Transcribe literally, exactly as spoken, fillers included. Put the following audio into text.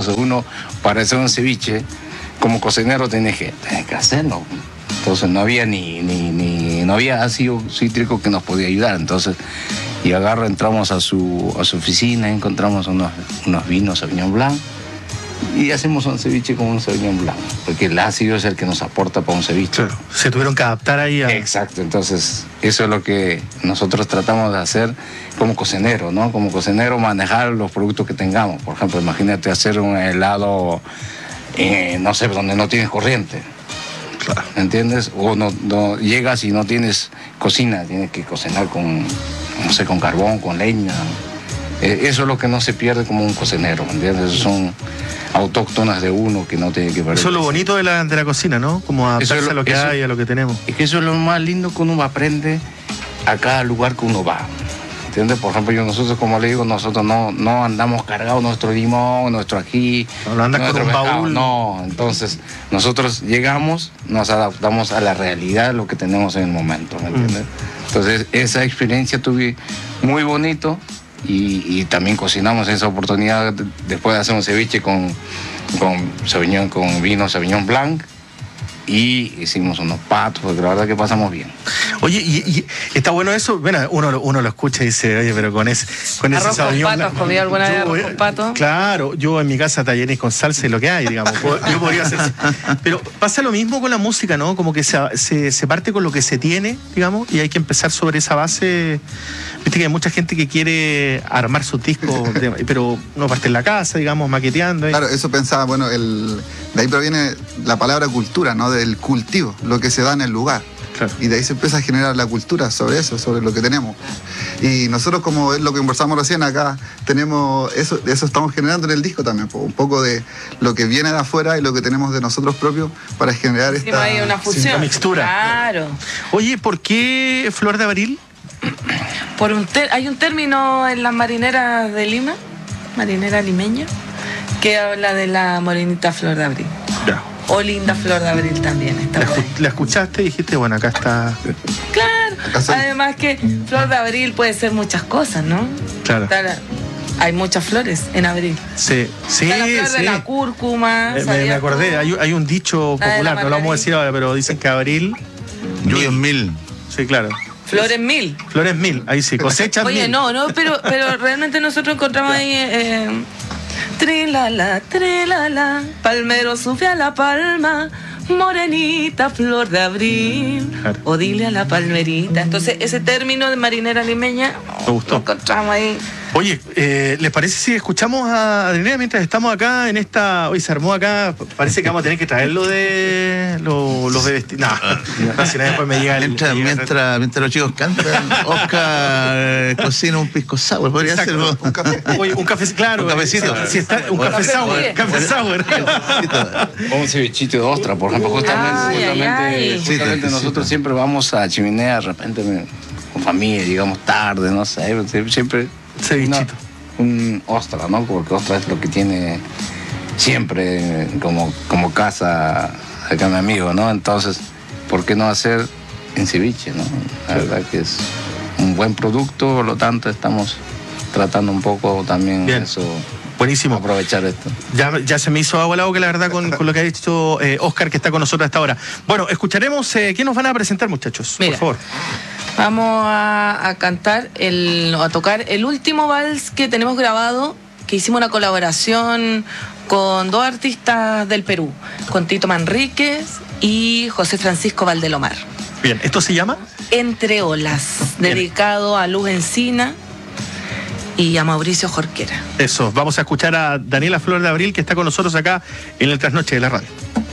Entonces uno, para hacer un ceviche, como cocinero tiene que, tiene que hacerlo. Entonces no había ni, ni, ni no había ácido cítrico que nos podía ayudar. Entonces, y agarro, entramos a su, a su oficina, encontramos unos, unos vinos Sauvignon Blanc y hacemos un ceviche con un Sauvignon Blanc, porque el ácido es el que nos aporta para un ceviche. Claro, se tuvieron que adaptar ahí a... Exacto, entonces eso es lo que nosotros tratamos de hacer como cocinero, ¿no? Como cocinero, manejar los productos que tengamos. Por ejemplo, imagínate hacer un helado, eh, no sé, donde no tienes corriente. Claro. ¿Entiendes? O no, no llegas y no tienes cocina, tienes que cocinar con, no sé, con carbón, con leña. Eh, eso es lo que no se pierde como un cocinero, ¿entiendes? Son autóctonas de uno que no tiene que perder. Eso es lo bonito de la, de la cocina, ¿no? Como adaptarse lo, a lo que eso, hay, a lo que tenemos. Es que eso es lo más lindo que uno aprende a cada lugar que uno va. ¿Entiendes? Por ejemplo, yo, nosotros, como le digo, nosotros no, no andamos cargados nuestro limón, nuestro ají. No, no andas con un baúl. No, entonces nosotros llegamos, nos adaptamos a la realidad de lo que tenemos en el momento, ¿me entiendes? Mm. Entonces, esa experiencia tuve muy bonito y, y también cocinamos esa oportunidad después de hacer un ceviche con, con, Sauvignon, con vino Sauvignon Blanc. Y hicimos unos patos, porque la verdad que pasamos bien. Oye, y, y está bueno eso. Bueno, uno, uno lo escucha y dice, oye, pero con ese, con ese Sauvignon Blanc. ¿Has comido alguna vez arroz con pato? Claro, yo en mi casa tallarines con salsa y lo que hay, digamos. Yo podría hacer. Pero pasa lo mismo con la música, ¿no? Como que se, se, se parte con lo que se tiene, digamos, y hay que empezar sobre esa base. Viste que hay mucha gente que quiere armar sus discos, pero no parte en la casa, digamos, maqueteando. Claro, eso pensaba, bueno, el, de ahí proviene la palabra cultura, ¿no? Del cultivo, lo que se da en el lugar. Claro. Y de ahí se empieza a generar la cultura sobre eso, sobre lo que tenemos. Y nosotros, como es lo que conversamos recién acá, tenemos eso, eso estamos generando en el disco también, un poco de lo que viene de afuera y lo que tenemos de nosotros propios para generar sí, esta hay una fusión, una mixtura. Claro. Oye, ¿por qué Flor de Abril? Por un ter- hay un término en las marineras de Lima, marinera limeña, que habla de la morenita Flor de Abril. Ya. O linda Flor de Abril también. Está la, la escuchaste y dijiste, bueno, acá está... Claro, además que Flor de Abril puede ser muchas cosas, ¿no? Claro. Está, hay muchas flores en abril. Sí, sí, está la flor sí. de la cúrcuma. Me, me acordé, hay, hay un dicho popular, no lo vamos a decir ahora, pero dicen que abril... Lluvia en mil. Sí, claro. Flores mil. Flores mil, ahí sí, cosechas mil. Oye, no, no, pero, pero realmente nosotros encontramos ahí... Eh, trilala, trilala, palmero sube a la palma, morenita Flor de Abril, claro. O dile a la palmerita. Entonces, ese término de marinera limeña, me gustó. Lo encontramos ahí. Oye, eh, ¿les parece si escuchamos a Adriana mientras estamos acá en esta... Hoy se armó acá, parece que vamos a tener que traerlo de... Lo, los de vestir... No, no, si no después me llega el... Mientras, me llega el... mientras, mientras los chicos cantan, Oscar eh, cocina un pisco sour, podría ser un café. Oye, un café, claro. Un cafecito. Si está, un bueno, café sour, café café sour. O un cevichito de ostra, por ejemplo, justamente, Ay, justamente, ay, ay. justamente Sí, nosotros sí. siempre vamos a Chimenea, de repente me, con familia, llegamos tarde, no sé, siempre... Cevichito. Un ostra, ¿no? Porque ostra es lo que tiene siempre como, como casa acá mi amigo, ¿no? Entonces, ¿por qué no hacer en ceviche, no? La verdad que es un buen producto, por lo tanto estamos tratando un poco también Bien. eso. Buenísimo. Aprovechar esto. Ya, ya se me hizo agua la boca, la verdad, con, con lo que ha dicho eh, Oscar, que está con nosotros hasta ahora. Bueno, escucharemos, eh, ¿qué nos van a presentar, muchachos? Mira. Por favor. Vamos a, a cantar, el, a tocar el último vals que tenemos grabado, que hicimos una colaboración con dos artistas del Perú, con Tito Manríquez y José Francisco Valdelomar. Bien, ¿esto se llama? Entre Olas, Bien. Dedicado a Luz Encina y a Mauricio Jorquera. Eso, vamos a escuchar a Daniela Flor de Abril, que está con nosotros acá en el Trasnoche de la Radio.